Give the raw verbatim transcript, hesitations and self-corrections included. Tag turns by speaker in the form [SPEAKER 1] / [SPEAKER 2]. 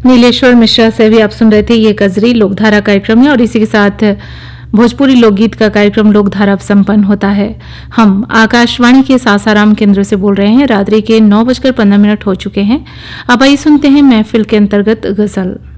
[SPEAKER 1] नीलेश्वर मिश्रा से भी आप सुन रहे थे ये गजरी लोकधारा कार्यक्रम में, और इसी के साथ भोजपुरी लोकगीत का कार्यक्रम लोकधारा अब संपन्न होता है। हम आकाशवाणी के सासाराम केंद्र से बोल रहे हैं। रात्रि के नौ बजकर पंद्रह मिनट हो चुके हैं। अब आइए सुनते हैं महफिल के अंतर्गत गजल।